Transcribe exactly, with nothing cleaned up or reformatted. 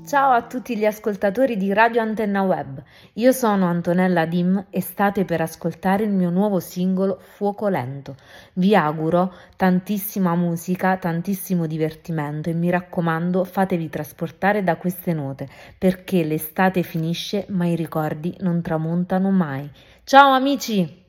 Ciao a tutti gli ascoltatori di Radio Antenna Web, io sono Antonella Dim e state per ascoltare il mio nuovo singolo Fuoco Lento. Vi auguro tantissima musica, tantissimo divertimento e mi raccomando fatevi trasportare da queste note perché l'estate finisce ma i ricordi non tramontano mai. Ciao amici!